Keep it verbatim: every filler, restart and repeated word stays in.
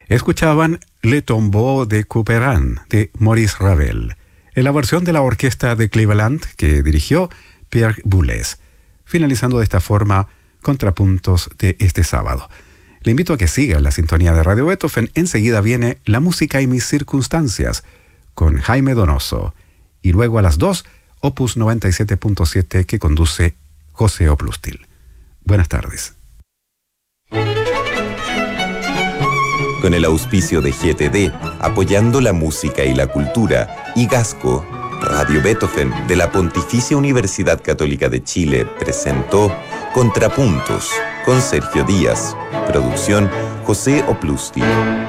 Escuchaban Le Tombeau de Couperin, de Maurice Ravel, en la versión de la orquesta de Cleveland que dirigió Pierre Boulez, finalizando de esta forma Contrapuntos de este sábado. Le invito a que siga en la sintonía de Radio Beethoven. Enseguida viene La música y mis circunstancias con Jaime Donoso. Y luego a las dos, Opus noventa y siete punto siete que conduce José Oplustil. Buenas tardes. Con el auspicio de G T D, apoyando la música y la cultura, y Gasco, Radio Beethoven de la Pontificia Universidad Católica de Chile presentó Contrapuntos con Sergio Díaz. Producción José Oplustil.